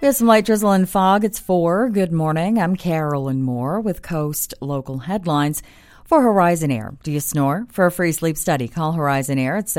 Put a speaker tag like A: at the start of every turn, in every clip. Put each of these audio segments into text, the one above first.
A: There's some light drizzle and fog. It's 4. Good morning. I'm Carolyn Moore with Coast Local Headlines for Horizon Air. Do you snore? For a free sleep study, call Horizon Air at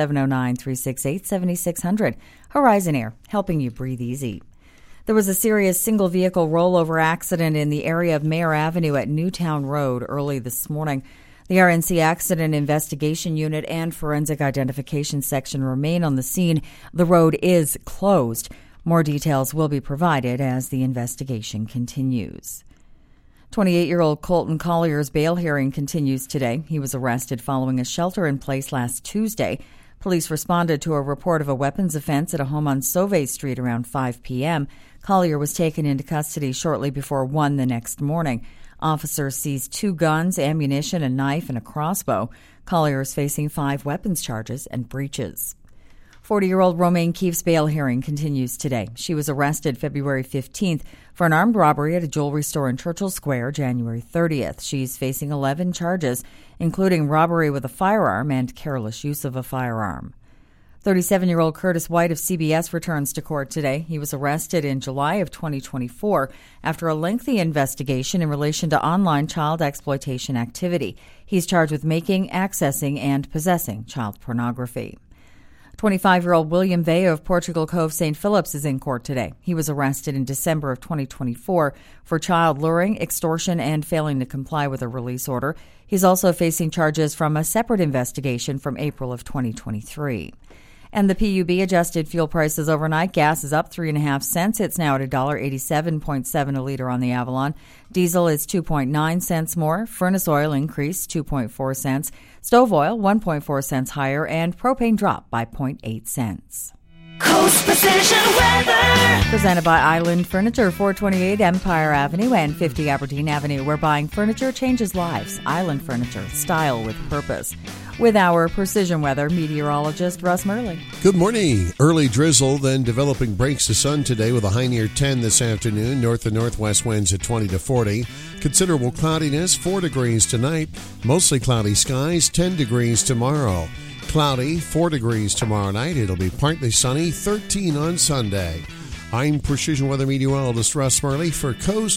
A: 709-368-7600. Horizon Air, helping you breathe easy. There was a serious single-vehicle rollover accident in the area of Mayor Avenue at Newtown Road early this morning. The RNC Accident Investigation Unit and Forensic Identification Section remain on the scene. The road is closed. More details will be provided as the investigation continues. 28-year-old Colton Collier's bail hearing continues today. He was arrested following a shelter-in-place last Tuesday. Police responded to a report of a weapons offense at a home on Sauvé Street around 5 p.m. Collier was taken into custody shortly before 1 the next morning. Officers seized 2 guns, ammunition, a knife, and a crossbow. Collier is facing 5 weapons charges and breaches. 40-year-old Romaine Keefe's bail hearing continues today. She was arrested February 15th for an armed robbery at a jewelry store in Churchill Square January 30th. She's facing 11 charges, including robbery with a firearm and careless use of a firearm. 37-year-old Curtis White of CBS returns to court today. He was arrested in July of 2024 after a lengthy investigation in relation to online child exploitation activity. He's charged with making, accessing, and possessing child pornography. 25-year-old William Vey of Portugal Cove St. Phillips is in court today. He was arrested in December of 2024 for child luring, extortion, and failing to comply with a release order. He's also facing charges from a separate investigation from April of 2023. And the PUB adjusted fuel prices overnight. Gas is up 3.5 cents. It's now at $1.87.7 a liter on the Avalon. Diesel is 2.9 cents more. Furnace oil increased 2.4 cents. Stove oil 1.4 cents higher, and propane dropped by 0.8 cents.
B: Coast Precision Weather.
A: Presented by Island Furniture, 428 Empire Avenue and 50 Aberdeen Avenue, where buying furniture changes lives. Island Furniture, style with purpose. With our precision weather meteorologist, Russ Murley.
C: Good morning. Early drizzle, then developing breaks of sun today with a high near 10 this afternoon. North and northwest winds at 20 to 40. Considerable cloudiness, 4 degrees tonight. Mostly cloudy skies, 10 degrees tomorrow. Cloudy, 4 degrees tomorrow night. It'll be partly sunny, 13 on Sunday. I'm Precision Weather Meteorologist Russ Murley for Coast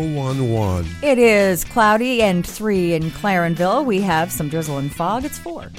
C: 1011.
A: It is cloudy and 3 in Clarenville. We have some drizzle and fog. It's 4.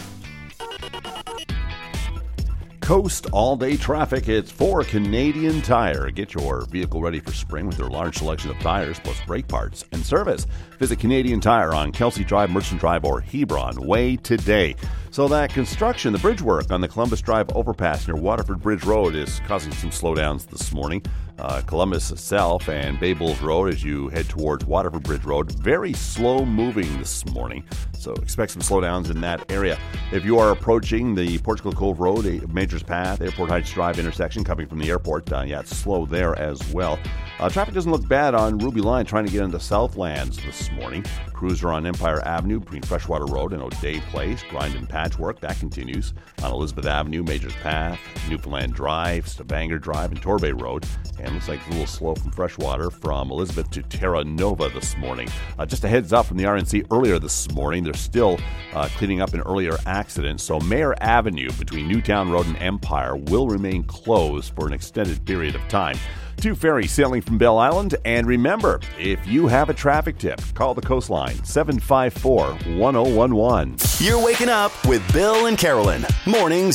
D: Coast all-day traffic. It's for Canadian Tire. Get your vehicle ready for spring with their large selection of tires plus brake parts and service. Visit Canadian Tire on Kelsey Drive, Merchant Drive, or Hebron Way today. So that construction, the bridge work on the Columbus Drive overpass near Waterford Bridge Road is causing some slowdowns this morning. Columbus itself and Bay Bulls Road as you head towards Waterford Bridge Road. Very slow moving this morning, so expect some slowdowns in that area. If you are approaching the Portugal Cove Road, Majors Path, Airport Heights Drive intersection coming from the airport, it's slow there as well. Traffic doesn't look bad on Ruby Line trying to get into Southlands this morning. Crews are on Empire Avenue between Freshwater Road and O'Day Place. Grind and patchwork, that continues on Elizabeth Avenue, Majors Path, Newfoundland Drive, Stavanger Drive, and Torbay Road. And looks like it's a little slow from Freshwater from Elizabeth to Terra Nova this morning. Just a heads up from the RNC earlier this morning, they're still cleaning up an earlier accident. So Mayor Avenue between Newtown Road and Empire will remain closed for an extended period of time. 2 ferries sailing from Bell Island. And remember, if you have a traffic tip, call the Coastline, 754-1011.
B: You're waking up with Bill and Carolyn. Mornings